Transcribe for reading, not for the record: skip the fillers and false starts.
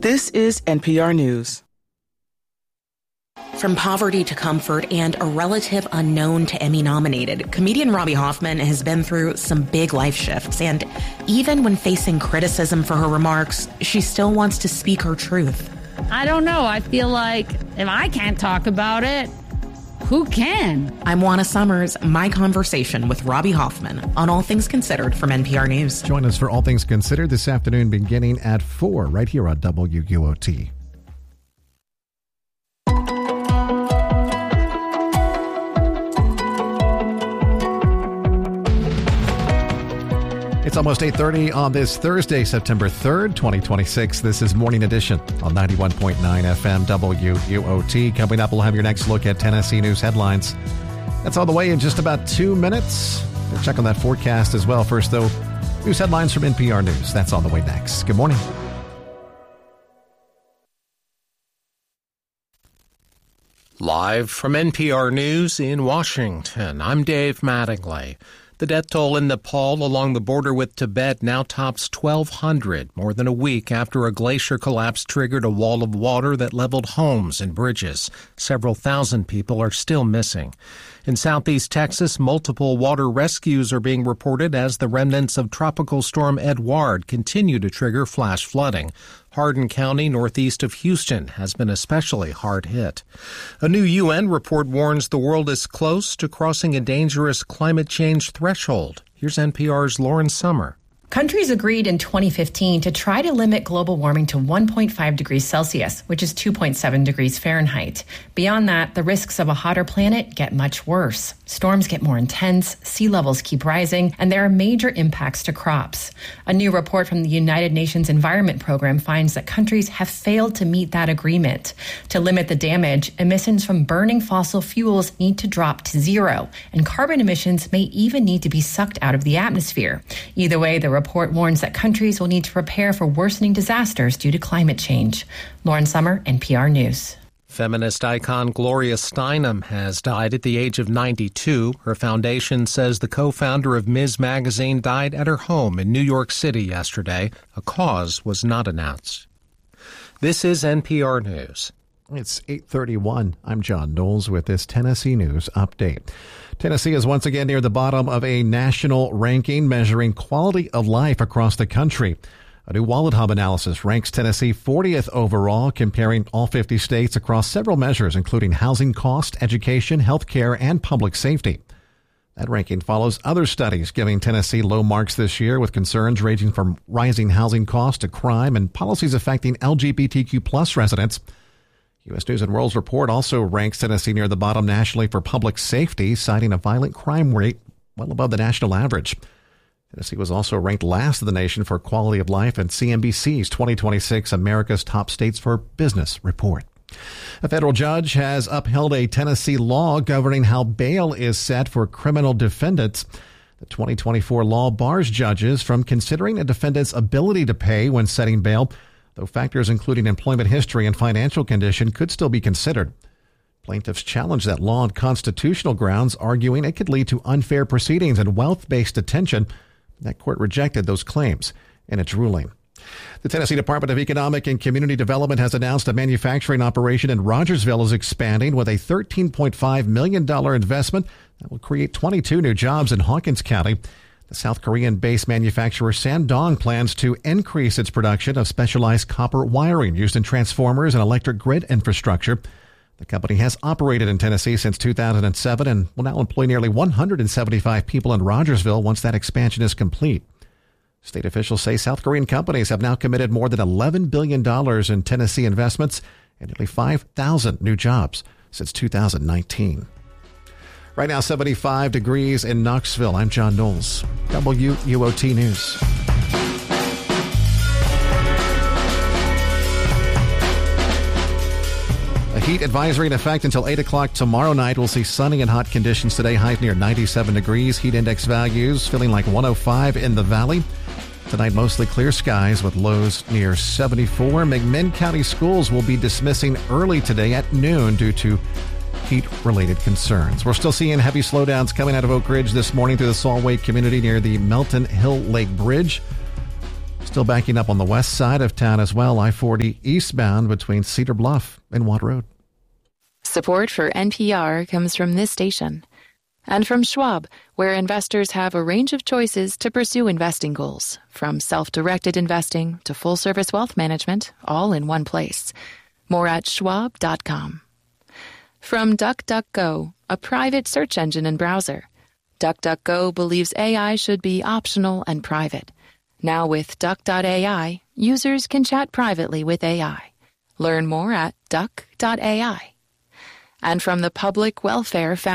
This is NPR News. From poverty to comfort and a relative unknown to Emmy-nominated, comedian Robbie Hoffman has been through some big life shifts. And even when facing criticism for her remarks, she still wants to speak her truth. I don't know. I feel like if I can't talk about it, who can? I'm Juana Summers. My conversation with Robbie Hoffman on All Things Considered from NPR News. Join us for All Things Considered this afternoon beginning at 4 right here on WUOT. It's almost 8:30 on this Thursday, September 3rd, 2026. This is Morning Edition on 91.9 FM WUOT. Coming up, we'll have your next look at Tennessee news headlines. That's all the way in just about 2 minutes. We'll check on that forecast as well. First, though, news headlines from NPR News. That's on the way next. Good morning. Live from NPR News in Washington, I'm Dave Mattingly. The death toll in Nepal along the border with Tibet now tops 1,200, more than a week after a glacier collapse triggered a wall of water that leveled homes and bridges. Several thousand people are still missing. In southeast Texas, multiple water rescues are being reported as the remnants of Tropical Storm Edouard continue to trigger flash flooding. Hardin County, northeast of Houston, has been especially hard hit. A new UN report warns the world is close to crossing a dangerous climate change threshold. Here's NPR's Lauren Sommer. Countries agreed in 2015 to try to limit global warming to 1.5 degrees Celsius, which is 2.7 degrees Fahrenheit. Beyond that, the risks of a hotter planet get much worse. Storms get more intense, sea levels keep rising, and there are major impacts to crops. A new report from the United Nations Environment Program finds that countries have failed to meet that agreement. To limit the damage, emissions from burning fossil fuels need to drop to zero, and carbon emissions may even need to be sucked out of the atmosphere. Either way, the report warns that countries will need to prepare for worsening disasters due to climate change. Lauren Sommer, NPR News. Feminist icon Gloria Steinem has died at the age of 92. Her foundation says the co-founder of Ms. Magazine died at her home in New York City yesterday. A cause was not announced. This is NPR News. It's 8:31. I'm John Knowles with this Tennessee News Update. Tennessee is once again near the bottom of a national ranking measuring quality of life across the country. A new Wallet Hub analysis ranks Tennessee 40th overall, comparing all 50 states across several measures, including housing cost, education, health care, and public safety. That ranking follows other studies giving Tennessee low marks this year, with concerns ranging from rising housing costs to crime and policies affecting LGBTQ plus residents. U.S. News & World's report also ranks Tennessee near the bottom nationally for public safety, citing a violent crime rate well above the national average. Tennessee was also ranked last in the nation for quality of life in CNBC's 2026 America's Top States for Business report. A federal judge has upheld a Tennessee law governing how bail is set for criminal defendants. The 2024 law bars judges from considering a defendant's ability to pay when setting bail, though factors including employment history and financial condition could still be considered. Plaintiffs challenged that law on constitutional grounds, arguing it could lead to unfair proceedings and wealth-based detention. That court rejected those claims in its ruling. The Tennessee Department of Economic and Community Development has announced a manufacturing operation in Rogersville is expanding with a $13.5 million investment that will create 22 new jobs in Hawkins County. The South Korean-based manufacturer Sandong plans to increase its production of specialized copper wiring used in transformers and electric grid infrastructure. The company has operated in Tennessee since 2007 and will now employ nearly 175 people in Rogersville once that expansion is complete. State officials say South Korean companies have now committed more than $11 billion in Tennessee investments and nearly 5,000 new jobs since 2019. Right now, 75 degrees in Knoxville. I'm John Knowles, WUOT News. A heat advisory in effect until 8 o'clock tomorrow night. We'll see sunny and hot conditions today, highs near 97 degrees. Heat index values feeling like 105 in the valley. Tonight, mostly clear skies with lows near 74. McMinn County schools will be dismissing early today at noon due to heat-related concerns. We're still seeing heavy slowdowns coming out of Oak Ridge this morning through the Solway community near the Melton Hill Lake Bridge. Still backing up on the west side of town as well, I-40 eastbound between Cedar Bluff and Watt Road. Support for NPR comes from this station and from Schwab, where investors have a range of choices to pursue investing goals, from self-directed investing to full-service wealth management, all in one place. More at schwab.com. From DuckDuckGo, a private search engine and browser. DuckDuckGo believes AI should be optional and private. Now with Duck.ai, users can chat privately with AI. Learn more at Duck.ai. And from the Public Welfare Foundation.